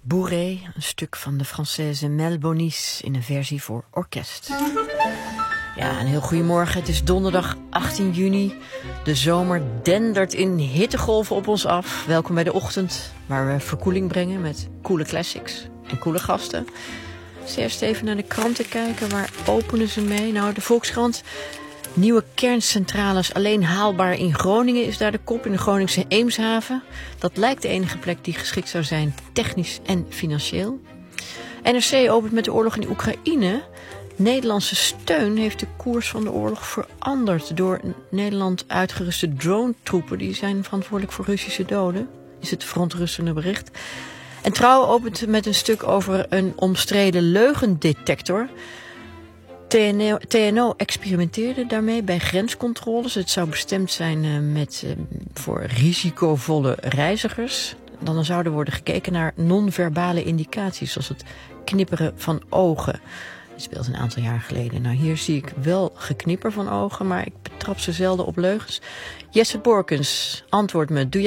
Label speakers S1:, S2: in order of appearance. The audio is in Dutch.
S1: Bourrée, een stuk van de Française Mel Bonis in een versie voor orkest. Ja, een heel goedemorgen. Het is donderdag 18 juni. De zomer dendert in hittegolven op ons af. Welkom bij de ochtend, waar we verkoeling brengen met coole classics en coole gasten. Eerst even naar de kranten kijken. Waar openen ze mee? Nou, de Volkskrant. Nieuwe kerncentrales alleen haalbaar in Groningen is daar de kop, in de Groningse Eemshaven. Dat lijkt de enige plek die geschikt zou zijn, technisch en financieel. NRC opent met de oorlog in Oekraïne. Nederlandse steun heeft de koers van de oorlog veranderd door Nederland uitgeruste drone-troepen. Die zijn verantwoordelijk voor Russische doden, is het verontrustende bericht. En Trouw opent met een stuk over een omstreden leugendetector. TNO experimenteerde daarmee bij grenscontroles. Het zou bestemd zijn voor risicovolle reizigers. Dan zou er worden gekeken naar non-verbale indicaties, zoals het knipperen van ogen. Dat speelt een aantal jaar geleden. Nou, hier zie ik wel geknipper van ogen, maar ik betrap ze zelden op leugens. Jesse Borkens antwoordt me. Doe